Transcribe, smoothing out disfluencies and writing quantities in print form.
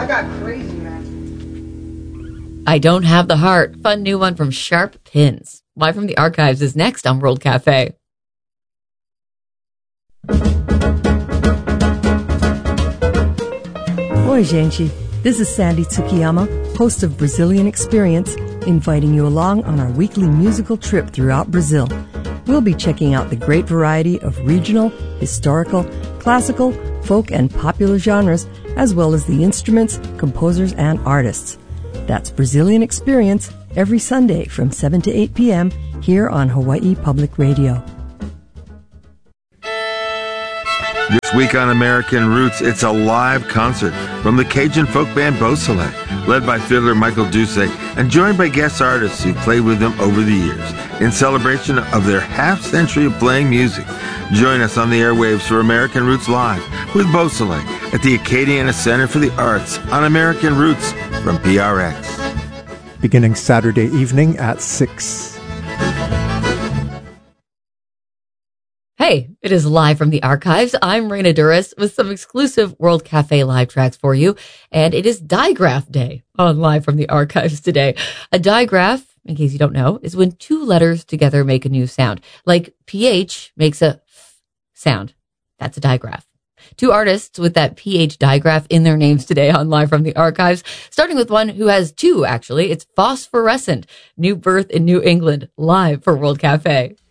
I got crazy, man. I Don't Have the Heart. Fun new one from Sharp Pins. Live from the Archives is next on World Cafe. Oi, gente. This is Sandy Tsukiyama, host of Brazilian Experience, inviting you along on our weekly musical trip throughout Brazil. We'll be checking out the great variety of regional, historical, classical, folk, and popular genres, as well as the instruments, composers, and artists. That's Brazilian Experience every Sunday from 7 to 8 p.m. here on Hawaii Public Radio. This week on American Roots, it's a live concert from the Cajun folk band Beau Soleil, led by fiddler Michael Doucet, and joined by guest artists who played with them over the years. In celebration of their half-century of playing music, join us on the airwaves for American Roots Live with Beau Soleil at the Acadiana Center for the Arts on American Roots from PRX. Beginning Saturday evening at 6. Hey, it is live from the Archives. I'm Raina Duras with some exclusive World Cafe live tracks for you. And it is Digraph Day on Live from the Archives today. A digraph, in case you don't know, is when two letters together make a new sound. Like PH makes a F sound. That's a digraph. Two artists with that PH digraph in their names today on Live from the Archives, starting with one who has two, actually. It's Phosphorescent, New Birth in New England, live for World Cafe.